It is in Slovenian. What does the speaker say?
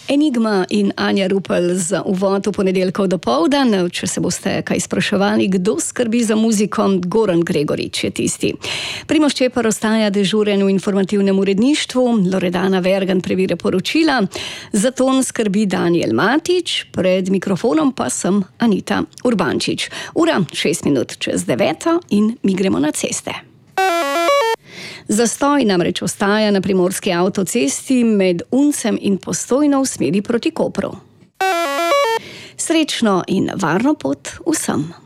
Enigma in Anja Rupel za uvod v ponedeljkov dopoldan. Če se boste kaj spraševali, kdo skrbi za muziko, Goran Gregorič je tisti. Primož Čepar ostaja dežuren v informativnem uredništvu, Loredana Vergan previra poročila, za ton skrbi Daniel Matič, pred mikrofonom pa sem Anita Urbančič. Ura 6 minut čez 9 in mi gremo na ceste. Zastoj namreč ostaja na primorski avtocesti med Uncem in Postojno v smeri proti Kopru. Srečno in varno pot vsem!